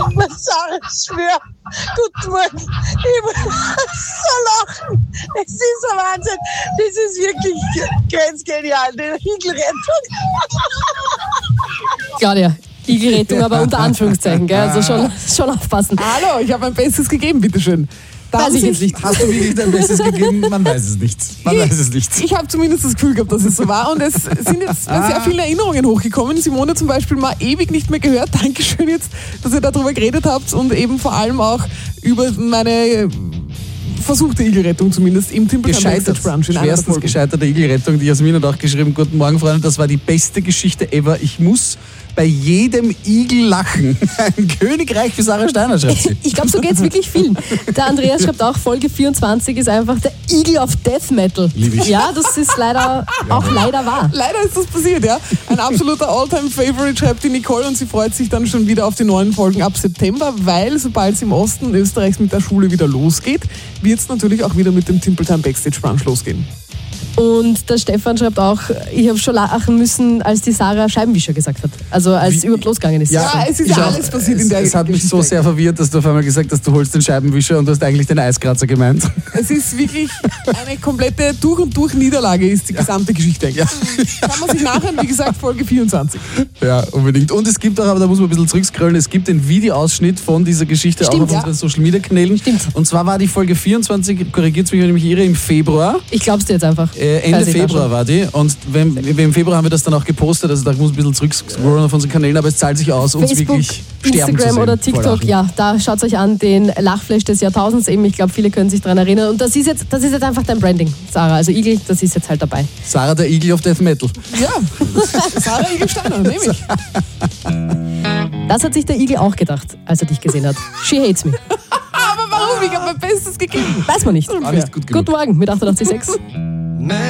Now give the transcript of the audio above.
Sarah, ich schwör. Guten Morgen. Ich muss so lachen. Es ist ein Wahnsinn. Das ist wirklich grenzgenial. Die Igelrettung. Claudia, Igelrettung, aber unter Anführungszeichen, gell? Also schon aufpassen. Hallo, ich habe mein Bestes gegeben, bitteschön. Weiß ich jetzt nicht. Hast du wirklich dein Bestes gegeben? Man weiß es nicht. Ich habe zumindest das Gefühl gehabt, dass es so war. Und es sind jetzt sehr viele Erinnerungen hochgekommen. Simone zum Beispiel mal ewig nicht mehr gehört. Dankeschön jetzt, dass ihr darüber geredet habt und eben vor allem auch über meine versuchte Igelrettung zumindest im Tempeltown Backstage Brunch. Schwerstens gescheiterte Igelrettung. Die Jasmin hat auch geschrieben, guten Morgen Freunde, das war die beste Geschichte ever. Ich muss bei jedem Igel lachen. Ein Königreich für Sarah Steiner, schreibt sie. Ich glaube, so geht es wirklich vielen. Der Andreas schreibt auch, Folge 24 ist einfach der Igel auf Death Metal. Lieb ich. Ja, das ist leider leider wahr. Leider ist das passiert, ja. Ein absoluter All-Time-Favorite, schreibt die Nicole, und sie freut sich dann schon wieder auf die neuen Folgen ab September, weil sobald es im Osten Österreichs mit der Schule wieder losgeht, wird es natürlich auch wieder mit dem Tempeltown Backstage Brunch losgehen. Und der Stefan schreibt auch, ich habe schon lachen müssen, als die Sarah Scheibenwischer gesagt hat. Also als es überhaupt losgegangen ist. Ja, es ist ja alles passiert in der Es hat mich so sehr verwirrt, dass du auf einmal gesagt hast, du holst den Scheibenwischer und du hast eigentlich den Eiskratzer gemeint. Es ist wirklich eine komplette durch und durch Niederlage, ist die gesamte Geschichte eigentlich. Kann man sich nachhören, wie gesagt, Folge 24. Ja, unbedingt. Und es gibt auch, aber da muss man ein bisschen zurückscrollen, es gibt den Videoausschnitt von dieser Geschichte auch auf unseren Social-Media-Kanälen. Stimmt. Und zwar war die Folge 24, korrigiert mich, wenn ich mich irre, im Februar. Ich glaub's dir jetzt einfach. Ende Februar war die. Und im Februar haben wir das dann auch gepostet. Also da muss ein bisschen zurückscrollen auf unseren Kanälen, aber es zahlt sich aus, uns Facebook, wirklich sterben Instagram zu sehen. oder TikTok, ja, da schaut euch an, den Lachflash des Jahrtausends eben. Ich glaube, viele können sich daran erinnern. Und das ist jetzt einfach dein Branding, Sarah. Also Igel, das ist jetzt halt dabei. Sarah, der Igel auf Death Metal. Ja, Sarah Igel Steiner, nehme ich. Das hat sich der Igel auch gedacht, als er dich gesehen hat. She hates me. Aber warum? Ich habe mein Bestes gegeben. Weiß man nicht. War nicht gut genug. Guten Morgen mit 88,6.